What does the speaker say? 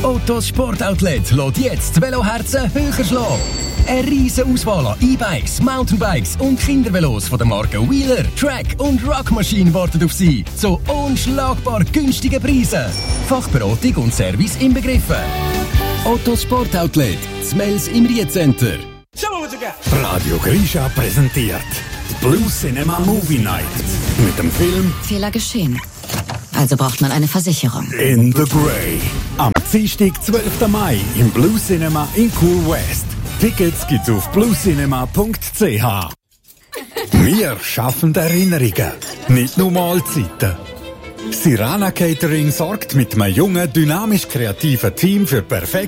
Ottos Sportoutlet lässt jetzt die Veloherzen höher schlagen. Eine riesen Auswahl an E-Bikes, Mountainbikes und Kindervelos von den Marken Wheeler, Track und Rock Machine wartet auf Sie. Zu unschlagbar günstigen Preisen. Fachberatung und Service inbegriffen. Ottos Sportoutlet, Zmels im Ried-Center. Radio Grisha präsentiert die Blue Cinema Movie Night mit dem Film Fehler geschehen. Also braucht man eine Versicherung. In the Grey. Am Dienstag, 12. Mai im Blue Cinema in Cool West. Tickets gibt's auf bluecinema.ch. Wir schaffen Erinnerungen, nicht nur Mahlzeiten. Sirana Catering sorgt mit einem jungen, dynamisch kreativen Team für perfekte